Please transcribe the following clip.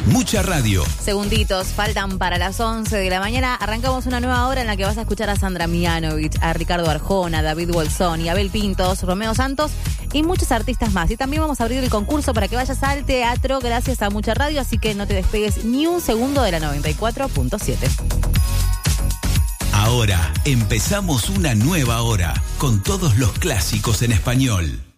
Mucha radio. Segunditos, faltan para las 11 de la mañana. Arrancamos una nueva hora en la que vas a escuchar a Sandra Mianovich, a Ricardo Arjona, a David Bolsón, Abel Pintos, Romeo Santos y muchos artistas más. Y también vamos a abrir el concurso para que vayas al teatro gracias a Mucha Radio, así que no te despegues ni un segundo de la 94.7. Ahora empezamos una nueva hora con todos los clásicos en español.